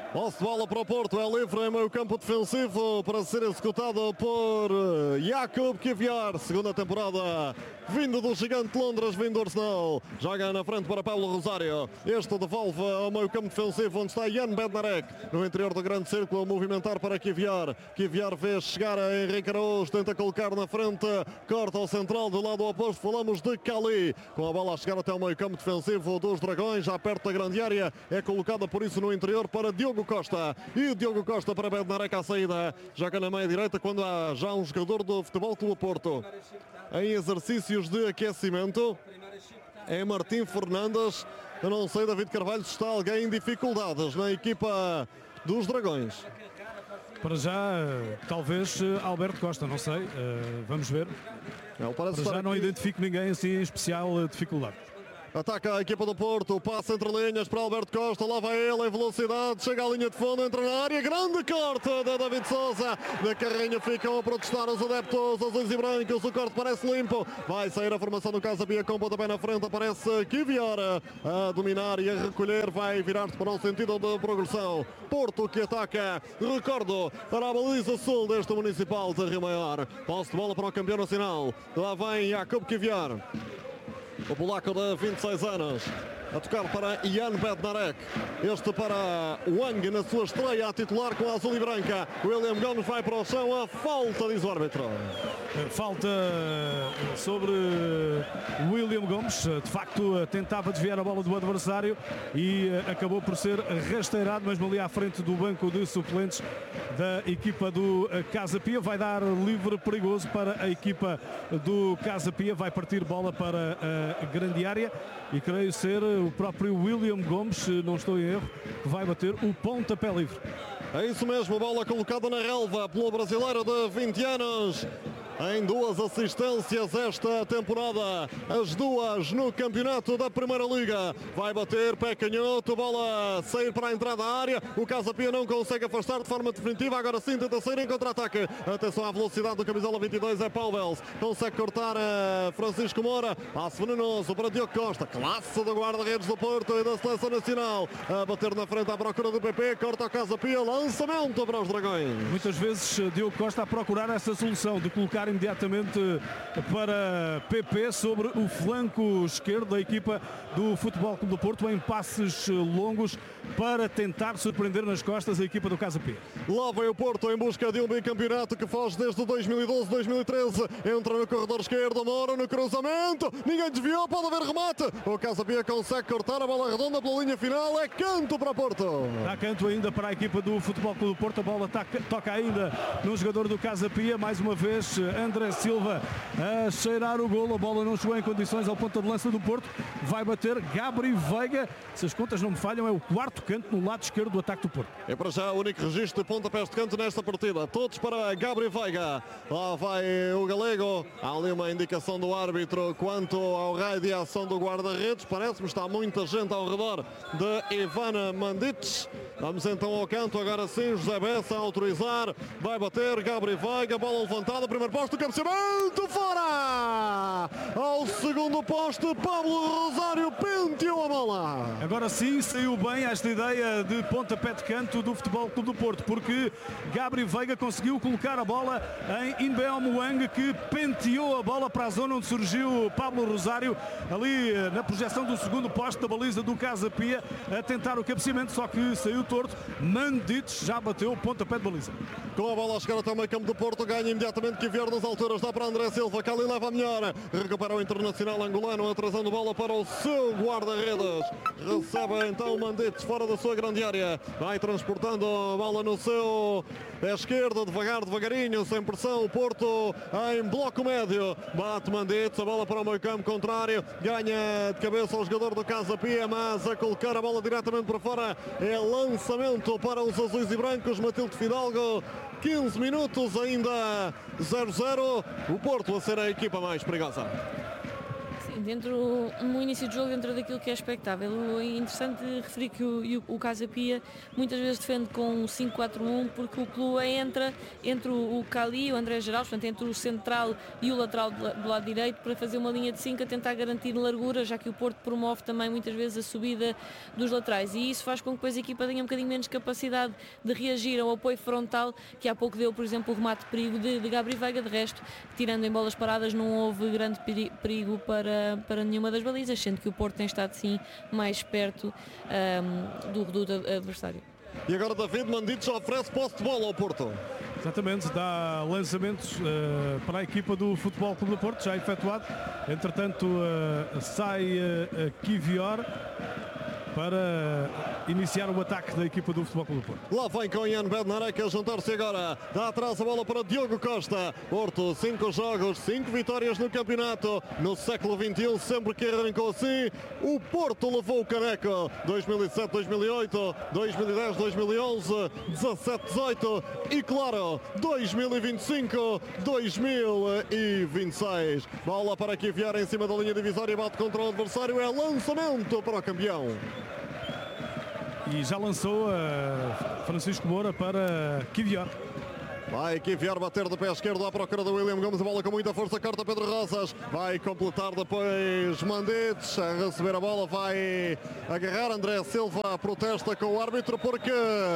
Posse de bola para o Porto, é livre em meio campo defensivo para ser executado por Jakub Kiwior, segunda temporada, vindo do Gigante de Londres, vindo do Arsenal, joga na frente para Pablo Rosário, este devolve ao meio campo defensivo onde está Jan Bednarek, no interior do grande círculo, a movimentar para Kiwior, Kiwior vê chegar a Henrique Araújo, tenta colocar na frente, corta ao central do lado oposto, falamos de Cali, com a bola a chegar até o meio campo defensivo dos Dragões, já perto da grande área, é colocada por isso no interior para Diogo Costa, e Diogo Costa para Bednarek à saída, joga na meia direita quando há já um jogador do Futebol Clube Porto em exercícios de aquecimento, é Martim Fernandes. Eu não sei, David Carvalho, se está alguém em dificuldades na equipa dos Dragões. Para já, talvez Alberto Costa, não sei, vamos ver. Para já não identifico ninguém assim em especial dificuldade. Ataca a equipa do Porto, passa entre linhas para Alberto Costa, lá vai ele em velocidade, chega à linha de fundo, entra na área, grande corte de David Sousa, da carrinha ficam a protestar os adeptos azuis e brancos, o corte parece limpo, vai sair a formação do Casa Pia com o pontapé na frente, aparece Kiwior a dominar e a recolher, vai virar-se para o sentido de progressão, Porto que ataca, recordo, para a baliza sul deste Municipal de Rio Maior, posse de bola para o campeão nacional, lá vem Jakub Kiwior. O polaco de 26 anos a tocar para Jan Bednarek, este para Wang na sua estreia a titular com a azul e branca. William Gomes vai para o chão, a falta, diz o árbitro. Falta sobre William Gomes, de facto tentava desviar a bola do adversário e acabou por ser rasteirado mesmo ali à frente do banco de suplentes da equipa do Casa Pia. Vai dar livre perigoso para a equipa do Casa Pia, vai partir bola para a grande área e creio ser o próprio William Gomes, se não estou em erro, que vai bater o pontapé livre. É isso mesmo, bola colocada na relva pelo brasileiro de 20 anos. Em duas assistências esta temporada, as duas no campeonato da Primeira Liga. Vai bater, pé canhoto, bola sair para a entrada da área. O Casa Pia não consegue afastar de forma definitiva. Agora sim tenta sair em contra-ataque. Atenção à velocidade do camisola 22, é Pauwels. Consegue cortar Francisco Moura. Passo venenoso para Diogo Costa. Classe do guarda-redes do Porto e da Seleção Nacional. A bater na frente à procura do PP. Corta o Casa Pia. Lançamento para os Dragões. Muitas vezes Diogo Costa a procurar essa solução de colocar imediatamente para PP sobre o flanco esquerdo da equipa do Futebol Clube do Porto em passes longos para tentar surpreender nas costas a equipa do Casa Pia. Lá vem o Porto em busca de um bicampeonato que foge desde 2012-2013. Entra no corredor esquerdo, Moura no cruzamento, ninguém desviou, pode haver remate. O Casa Pia consegue cortar a bola redonda pela linha final, é canto para Porto. Dá canto ainda para a equipa do Futebol Clube do Porto, a bola toca ainda no jogador do Casa Pia, mais uma vez André Silva a cheirar o golo, a bola não chegou em condições ao ponta de lança do Porto, vai bater Gabri Veiga, se as contas não me falham é o quarto canto no lado esquerdo do ataque do Porto. É para já o único registro de pontapés de canto nesta partida, todos para Gabri Veiga, lá vai o galego, há ali uma indicação do árbitro quanto ao raio de ação do guarda-redes, parece-me está muita gente ao redor de Ivan Mandic. Vamos então ao canto, agora sim, José Bessa a autorizar, vai bater Gabri Veiga, bola levantada, primeiro posto, cabeceamento, fora! Ao segundo posto, Pablo Rosário penteou a bola. Agora sim, saiu bem esta ideia de pontapé de canto do Futebol Clube do Porto, porque Gabri Veiga conseguiu colocar a bola em Inbeom Wang, que penteou a bola para a zona onde surgiu Pablo Rosário, ali na projeção do segundo posto da baliza do Casa Pia, a tentar o cabeceamento, só que saiu torto. Mandic já bateu o pontapé de baliza. Com a bola a chegar até o meio campo do Porto, ganha imediatamente Kiwior nas alturas, dá para André Silva, que ali leva a melhor, recupera o internacional angolano, atrasando bola para o seu guarda-redes, recebe então o Mandic fora da sua grande área, vai transportando a bola no seu pé esquerdo, devagarinho, sem pressão, o Porto em bloco médio, bate Mandic, a bola para o meio campo contrário, ganha de cabeça o jogador do Casa Pia, mas a colocar a bola diretamente para fora, é lançamento para os azuis e brancos, Matilde Fidalgo. 15 minutos ainda 0-0, o Porto a ser a equipa mais perigosa. Sim, dentro no início do jogo, dentro daquilo que é expectável. É interessante referir que o Casa Pia muitas vezes defende com um 5-4-1, porque o clube entra entre o Cali e o André Geral, portanto entre o central e o lateral do lado direito, para fazer uma linha de 5 a tentar garantir largura, já que o Porto promove também muitas vezes a subida dos laterais, e isso faz com que depois a equipa tenha um bocadinho menos capacidade de reagir ao apoio frontal, que há pouco deu, por exemplo, o remate de perigo de Gabriel Veiga. De resto, tirando em bolas paradas, não houve grande perigo para nenhuma das balizas, sendo que o Porto tem estado sim mais perto do reduto adversário. E agora David Mandic oferece posse de bola ao Porto. Exatamente, dá lançamentos para a equipa do Futebol Clube do Porto, já efetuado. Entretanto, sai Kivior para iniciar o ataque da equipa do Futebol Clube do Porto. Lá vem com Ian Bednarek a juntar-se agora. Dá atrás a bola para Diogo Costa. Porto, 5 jogos, 5 vitórias no campeonato. No século XXI, sempre que arrancou assim, o Porto levou o caneco. 2007, 2008, 2010, 2011, 17, 18 e, claro, 2025, 2026. Bola para Kivior em cima da linha divisória, bate contra o adversário. É lançamento para o campeão. E já lançou Francisco Moura para Kivior. Vai Kivior bater de pé esquerdo à procura do William Gomes. A bola com muita força, corta Pedro Rosas. Vai completar depois Mandic. A receber a bola, vai agarrar André Silva. Protesta com o árbitro porque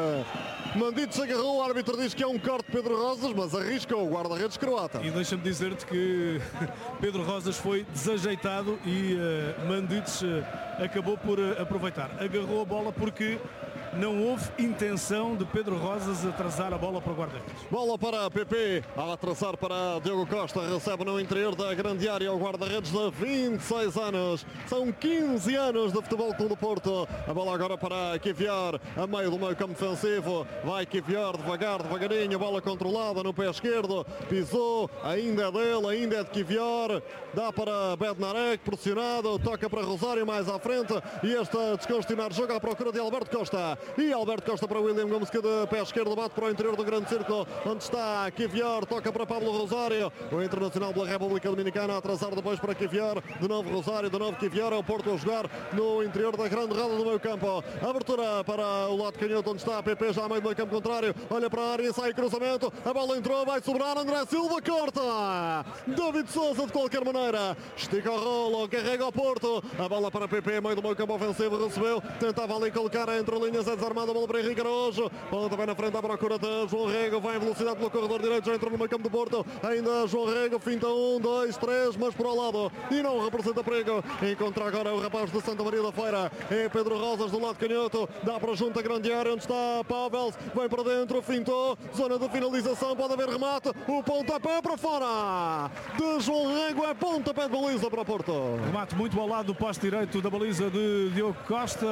Mandic agarrou. O árbitro diz que é um corte de Pedro Rosas, mas arrisca o guarda-redes croata. E deixa-me dizer-te que Pedro Rosas foi desajeitado e Mandic acabou por aproveitar. Agarrou a bola porque não houve intenção de Pedro Rosas atrasar a bola para o guarda-redes. Bola para PP, a atrasar para Diogo Costa, recebe no interior da grande área o guarda-redes de 26 anos. São 15 anos de Futebol Clube do Porto. A bola agora para Kivior, a meio do meio campo defensivo. Vai Kivior devagarinho, bola controlada no pé esquerdo. Pisou, ainda é dele, ainda é de Kivior. Dá para Bednarek, pressionado, toca para Rosário mais à frente. E este a desconstinar o jogo à procura de Alberto Costa. E Alberto Costa para William Gomes, que de pé esquerdo bate para o interior do grande círculo, onde está Kivior, toca para Pablo Rosário, o internacional pela República Dominicana, a atrasar depois para Kivior, de novo Rosário, de novo Kivior, é o Porto a jogar no interior da grande roda do meio campo. Abertura para o lado canhoto, onde está a PP, já a meio do meio campo contrário, olha para a área, sai cruzamento, a bola entrou, vai sobrar, André Silva corta, David Sousa de qualquer maneira, estica o rolo, carrega o Porto, a bola para PP, meio do meio campo ofensivo, recebeu, tentava ali colocar entre linhas, desarmada, a bola para Henrique Araújo, bola também na frente à procura de João Rego, vai em velocidade pelo corredor direito, já entrou no meio campo do Porto, ainda João Rego, finta 1, 2, 3, mas por ao lado e não representa perigo. Encontra agora o rapaz de Santa Maria da Feira, é Pedro Rosas do lado canhoto, dá para junto a grande área onde está Pavels, vem para dentro, fintou, zona de finalização, pode haver remate, o pontapé para fora de João Rego, é pontapé de baliza para o Porto. Remate muito ao lado do poste direito da baliza de Diogo Costa,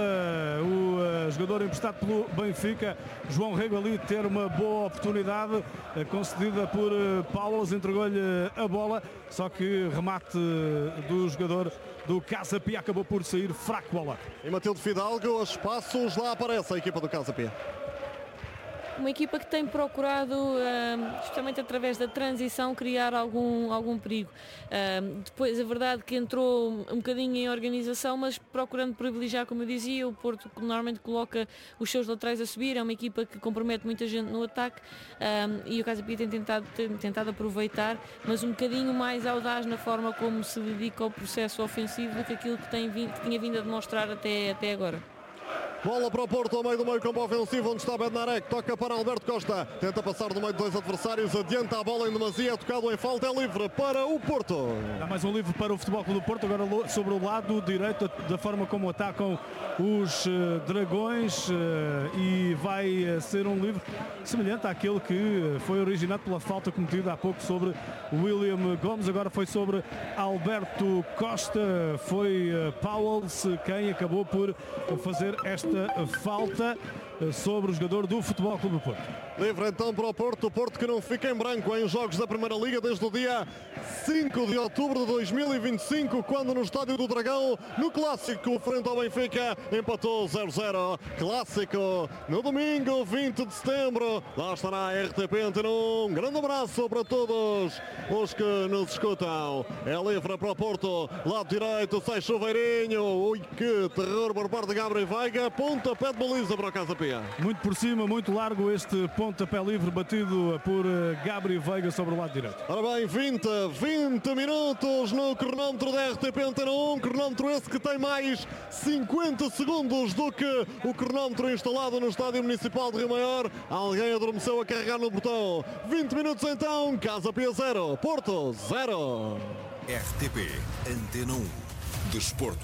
o jogador emprestado pelo Benfica. João Rego ali ter uma boa oportunidade concedida por Paulos, entregou-lhe a bola, só que remate do jogador do Casa Pia acabou por sair fraco ao lado. E Matilde Fidalgo, os passos, lá aparece a equipa do Casa Pia. Uma equipa que tem procurado, justamente através da transição, criar algum perigo. Depois, a verdade que entrou um bocadinho em organização, mas procurando privilegiar, como eu dizia, o Porto normalmente coloca os seus laterais a subir, é uma equipa que compromete muita gente no ataque, e o Casa Pia tem tentado aproveitar, mas um bocadinho mais audaz na forma como se dedica ao processo ofensivo do que aquilo que tinha vindo a demonstrar até agora. Bola para o Porto, ao meio do meio campo ofensivo, onde está Bednarek, toca para Alberto Costa, tenta passar no meio de dois adversários, adianta a bola em demasia, tocado em falta, é livre para o Porto. Dá mais um livre para o Futebol Clube do Porto, agora sobre o lado direito, da forma como atacam os Dragões, e vai ser um livre semelhante àquele que foi originado pela falta cometida há pouco sobre William Gomes, agora foi sobre Alberto Costa, foi Pauls quem acabou por fazer esta esta falta sobre o jogador do Futebol Clube do Porto. Livre então para o Porto que não fica em branco em jogos da Primeira Liga desde o dia 5 de outubro de 2025, quando no Estádio do Dragão, no Clássico frente ao Benfica, empatou 0-0. Clássico no domingo 20 de setembro. Lá estará a RTP Antena 1. Um grande abraço para todos os que nos escutam. É livre para o Porto, lado direito, sai Chuveirinho. Ui, que terror por parte de Gabriel Veiga. Pontapé de baliza para o Casa Pia. Muito por cima, muito largo este pontapé livre batido por Gabriel Veiga sobre o lado direito. Ora bem, 20 minutos no cronómetro da RTP Antena 1, cronómetro esse que tem mais 50 segundos do que o cronómetro instalado no Estádio Municipal de Rio Maior. Alguém adormeceu a carregar no botão. 20 minutos então, Casa Pia 0, Porto 0. RTP Antena 1, Desporto.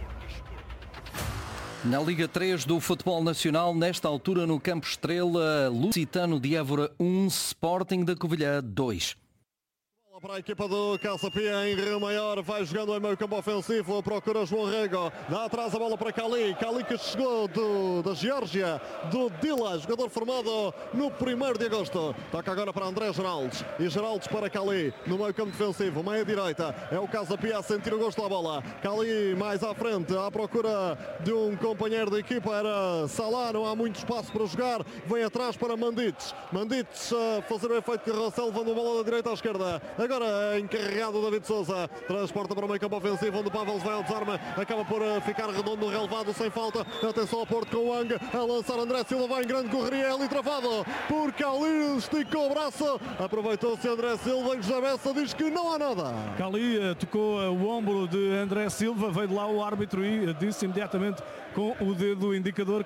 Na Liga 3 do Futebol Nacional, nesta altura no Campo Estrela, Lusitano de Évora 1, Sporting da Covilhã 2. Para a equipa do Casa Pia em Rio Maior, vai jogando em meio campo ofensivo, procura João Rego, dá atrás a bola para Cali que chegou da Geórgia, do Dila, jogador formado no 1º de agosto. Toca agora para André Geraldes, e Geraldes para Cali, no meio campo defensivo, meia direita, é o Casa Pia a sentir o gosto da bola. Cali mais à frente, à procura de um companheiro de equipa, era Salá, não há muito espaço para jogar, vem atrás para Mandites a fazer o efeito de carrossel, levando a bola da direita à esquerda. Agora encarregado David Souza, transporta para o meio campo ofensivo, onde o Pavel vai ao desarme, acaba por ficar redondo, relevado, sem falta. Atenção ao Porto com o Wang, a lançar André Silva, vai em grande correria, ali travado por Cali, esticou o braço, aproveitou-se André Silva, que Jabessa diz que não há nada. Cali tocou o ombro de André Silva, veio de lá o árbitro e disse imediatamente com o dedo indicador